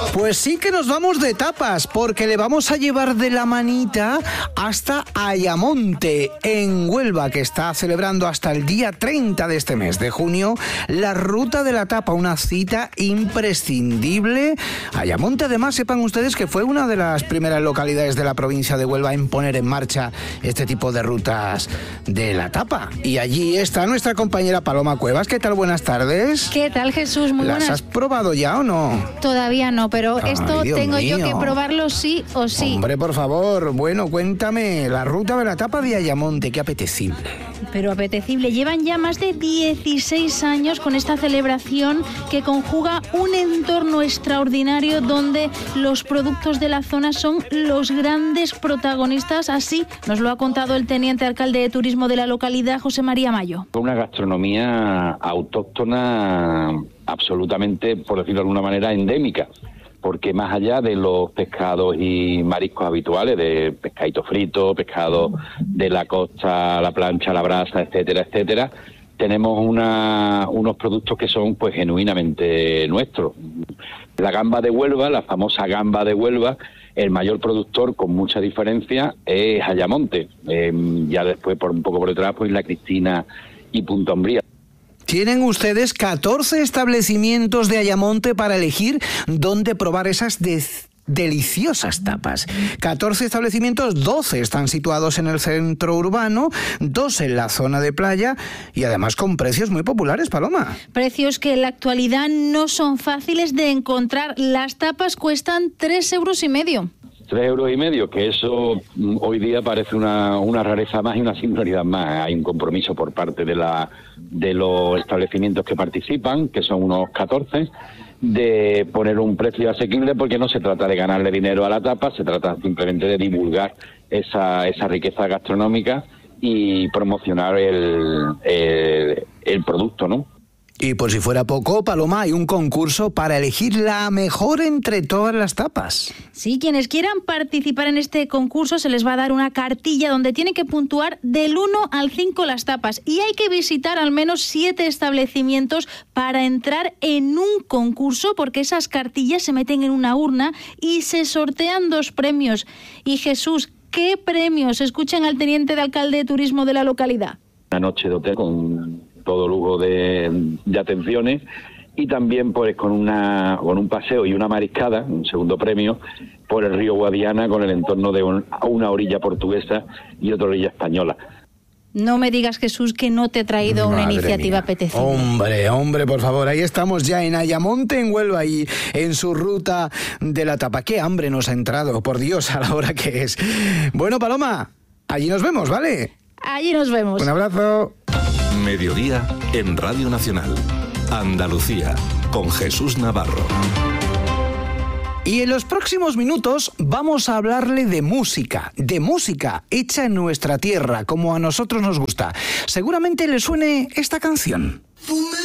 Pues sí que nos vamos de tapas, porque le vamos a llevar de la manita hasta Ayamonte, en Huelva, que está celebrando hasta el día 30 de este mes de junio la Ruta de la Tapa, una cita imprescindible. Ayamonte, además, sepan ustedes que fue una de las primeras localidades de la provincia de Huelva en poner en marcha este tipo de rutas de la tapa. Y allí está nuestra compañera Paloma Cuevas. ¿Qué tal? Buenas tardes. ¿Qué tal, Jesús? Muy buenas. ¿Las has probado ya o no? Todavía no, pero esto Dios tengo mío. yo que probarlo sí o sí. Hombre, por favor. Bueno, cuéntame, la Ruta de la Tapa de Ayamonte, qué apetecible. Pero apetecible. Llevan ya más de 16 años con esta celebración que conjuga un entorno extraordinario donde los productos de la zona son los grandes protagonistas. Así nos lo ha contado el teniente alcalde de turismo de la localidad, José María Mayo. Una gastronomía autóctona absolutamente, por decirlo de alguna manera, endémica. Porque más allá de los pescados y mariscos habituales, de pescadito frito, pescado de la costa, a la plancha, a la brasa, etcétera, etcétera, tenemos unos productos que son pues genuinamente nuestros. La gamba de Huelva, la famosa gamba de Huelva, el mayor productor con mucha diferencia es Ayamonte. Ya después, un poco por detrás, pues La Cristina y Punta Umbría. Tienen ustedes 14 establecimientos de Ayamonte para elegir dónde probar esas deliciosas tapas. 14 establecimientos, 12 están situados en el centro urbano, 2 en la zona de playa y además con precios muy populares, Paloma. Precios que en la actualidad no son fáciles de encontrar. Las tapas cuestan 3,5 euros. 3,5 euros, que eso hoy día parece una rareza más y una singularidad más. Hay un compromiso por parte de los establecimientos que participan, que son unos 14, de poner un precio asequible, porque no se trata de ganarle dinero a la tapa, se trata simplemente de divulgar esa riqueza gastronómica y promocionar el producto, ¿no? Y por si fuera poco, Paloma, hay un concurso para elegir la mejor entre todas las tapas. Sí, quienes quieran participar en este concurso se les va a dar una cartilla donde tienen que puntuar del 1 al 5 las tapas. Y hay que visitar al menos 7 establecimientos para entrar en un concurso, porque esas cartillas se meten en una urna y se sortean 2 premios. Y Jesús, ¿qué premios? Escuchen al teniente de alcalde de turismo de la localidad. Una noche de hotel con todo lujo de atenciones y también pues con un paseo y una mariscada, un segundo premio, por el río Guadiana con el entorno de una orilla portuguesa y otra orilla española. No me digas, Jesús, que no te he traído una iniciativa mía. apetecible. Hombre, por favor, ahí estamos ya en Ayamonte, en Huelva, y en su Ruta de la Tapa. ¡Qué hambre nos ha entrado, por Dios, a la hora que es! Bueno, Paloma, allí nos vemos, ¿vale? Allí nos vemos. Un abrazo. Mediodía en Radio Nacional. Andalucía, con Jesús Navarro. Y en los próximos minutos vamos a hablarle de música hecha en nuestra tierra, como a nosotros nos gusta. Seguramente le suene esta canción. Fumé